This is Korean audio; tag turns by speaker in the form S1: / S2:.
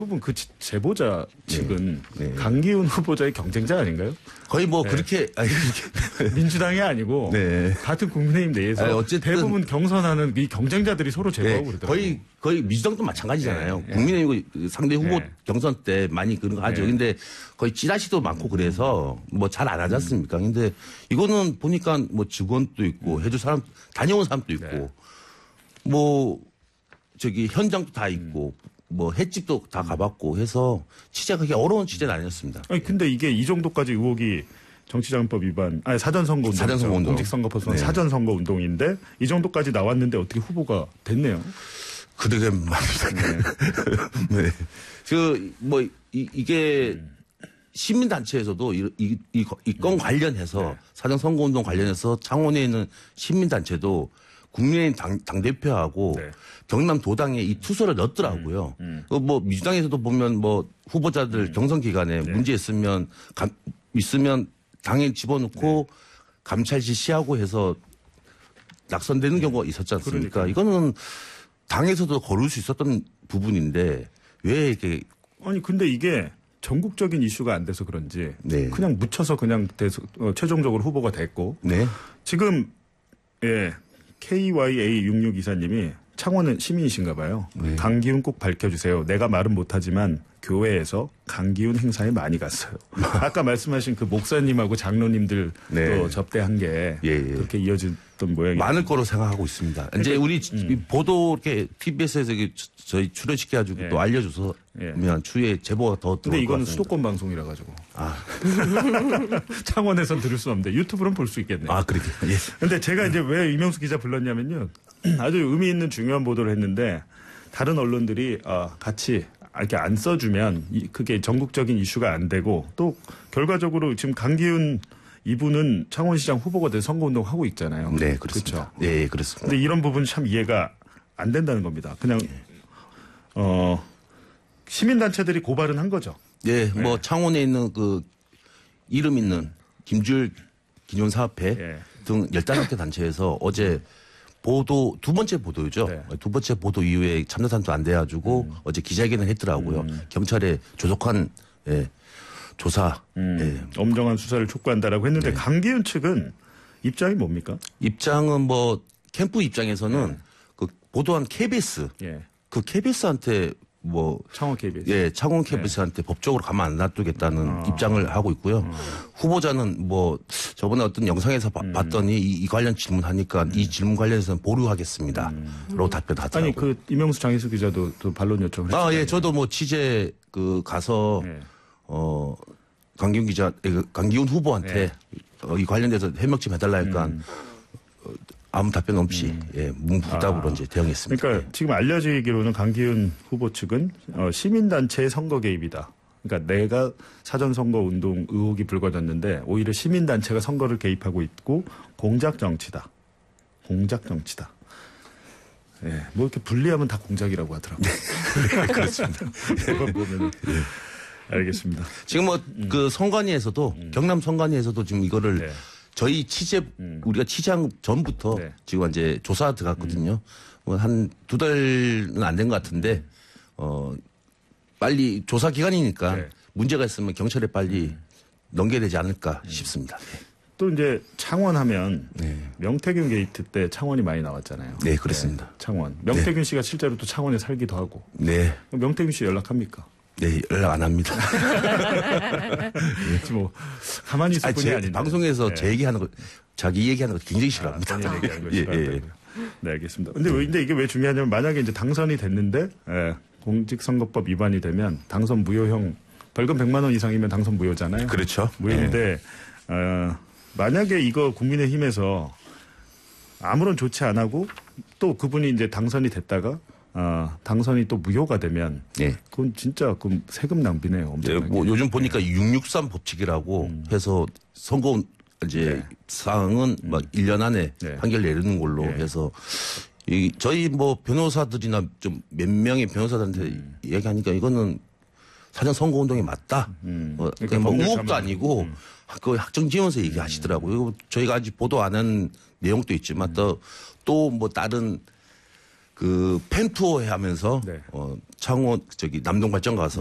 S1: 부분 그 제보자 측은 강기훈 후보자의 경쟁자 아닌가요?
S2: 거의 뭐 그렇게
S1: 민주당이 아니고
S2: 네.
S1: 같은 국민의힘 내에서
S2: 어쨌든
S1: 대부분 경선하는 이 경쟁자들이 서로 제보하고 그러더라고요.
S2: 거의 민주당도 마찬가지잖아요. 국민의힘 상대 후보 경선 때 많이 그런 거 하죠. 근데 거의 찌라시도 많고 그래서 뭐 잘 안 하지 않습니까? 근데 이거는 보니까 뭐 직원도 있고 해줄 사람 다녀온 사람도 있고 뭐 저기 현장도 다 있고 뭐 횟집도 다 가봤고 해서 취재가 그렇게 어려운 취재는 아니었습니다.
S1: 아니 근데 이게 이 정도까지 의혹이 정치자금법 위반, 아니 사전선거 운동, 공직선거법 사전선거 운동인데 이 정도까지 나왔는데 어떻게 후보가 됐네요.
S2: 그러게 말입니다. 네. 뭐 이게 시민단체에서도 이 건 관련해서 사전선거운동 관련해서 창원에 있는 시민단체도 국민의힘 당대표하고 경남도당에 이 투서를 넣었더라고요. 뭐 민주당에서도 보면 뭐 후보자들 경선 기간에 문제 있으면 당에 집어넣고 감찰 지시하고 해서 낙선되는 경우가 있었지 않습니까? 이거는 당에서도 거를 수 있었던 부분인데 왜 이렇게
S1: 아니 근데 이게 전국적인 이슈가 안 돼서 그런지 그냥 묻혀서 그냥 최종적으로 후보가 됐고 지금 KYA6624님이 창원은 시민이신가 봐요. 강기훈 꼭 밝혀주세요. 내가 말은 못하지만 교회에서 강기훈 행사에 많이 갔어요. 아까 말씀하신 그 목사님하고 장로님들 또 접대한 게 그렇게 이어졌던 모양이에요.
S2: 많을 거로 생각하고 있습니다. 이제 우리 보도 이렇게 TBS에서 저희 출연시켜가지고 또 알려줘서 추후에 제보가 더 들어올 것 같습니다.
S1: 근데 이거는 수도권 방송이라 가지고. 창원에선 들을 수 없는데 유튜브로는 볼 수 있겠네요.
S2: 그렇게.
S1: 근데 제가 이제 왜 이명수 기자 불렀냐면요. 아주 의미 있는 중요한 보도를 했는데 다른 언론들이 같이 이렇게 안 써주면 그게 전국적인 이슈가 안 되고 또 결과적으로 지금 강기훈 이분은 창원시장 후보가 돼서 선거운동 하고 있잖아요.
S2: 네, 그렇습니다.
S1: 그렇죠?
S2: 네, 그렇습니다.
S1: 근데 이런 부분 참 이해가 안 된다는 겁니다. 그냥 시민단체들이 고발은 한 거죠.
S2: 뭐 창원에 있는 그 이름 있는 김주일 기존사업회 등 15개 단체에서 어제 보도 두 번째 보도죠. 두 번째 보도 이후에 참여단도 안 돼가지고 어제 기자회견을 했더라고요. 경찰에 조속한 조사,
S1: 엄정한 수사를 촉구한다라고 했는데 강기훈 측은 입장이 뭡니까?
S2: 입장은 뭐 캠프 입장에서는 그 보도한 KBS, 그 KBS한테 뭐
S1: 창원 KBS,
S2: 창원 KBS한테 법적으로 가만 안 놔두겠다는 입장을 하고 있고요. 후보자는 뭐 저번에 어떤 영상에서 봤더니 이 관련 질문하니까 이 질문 관련해서는 보류하겠습니다로 답변하더라고요.
S1: 아니 그 이명수 장희수 기자도 또 반론 요청을 했어요.
S2: 저도 뭐 취재 가서 강기훈 후보한테 이 관련돼서 해명 좀 해달라 하니까 아무 답변 없이 문부답으로 이제 대응했습니다.
S1: 그러니까 지금 알려지기로는 강기훈 후보 측은 시민단체의 선거 개입이다. 그러니까 내가 사전선거 운동 의혹이 불거졌는데 오히려 시민단체가 선거를 개입하고 있고 공작 정치다. 공작 정치다. 뭐 이렇게 분리하면 다 공작이라고 하더라고요.
S2: 그렇습니다.
S1: 보면 알겠습니다.
S2: 지금 뭐 그 선관위에서도 경남 선관위에서도 지금 이거를 저희 우리가 취재한 전부터 지금 이제 조사 들어갔거든요. 뭐 한 2달은 안 된 것 같은데, 빨리 조사 기간이니까 문제가 있으면 경찰에 빨리 넘겨야 되지 않을까 싶습니다.
S1: 또 이제 창원 하면 명태균 게이트 때 창원이 많이 나왔잖아요.
S2: 네, 그렇습니다.
S1: 창원. 명태균 씨가 실제로 또 창원에 살기도 하고. 명태균 씨 연락합니까?
S2: 네, 연락 안 합니다.
S1: 뭐 가만히 있을 뿐이 아닌데.
S2: 방송에서 제 얘기하는 거, 자기 얘기하는 거 굉장히 싫어합니다.
S1: 네, 알겠습니다. 근데 이게 왜 중요하냐면 만약에 이제 당선이 됐는데 공직선거법 위반이 되면 당선 무효형 벌금 100만 원 이상이면 당선 무효잖아요.
S2: 그렇죠.
S1: 무효인데 만약에 이거 국민의힘에서 아무런 조치 안 하고 또 그분이 이제 당선이 됐다가 당선이 또 무효가 되면 그건 진짜 그 세금 낭비네요. 엄청나게.
S2: 뭐 요즘 보니까 663 법칙이라고 해서 선거 이제 사항은 막 1년 안에 판결 내리는 걸로 해서 저희 뭐 변호사들이나 좀 몇 명의 변호사들한테 얘기하니까 이거는 사전 선거 운동이 맞다. 그러니까 뭐 의혹도 아니고 그 학정지원서 얘기하시더라고요. 저희가 아직 보도 안 한 내용도 있지만 또 뭐 다른 그 팬투어 하면서
S1: 네.
S2: 창원 남동발전 가서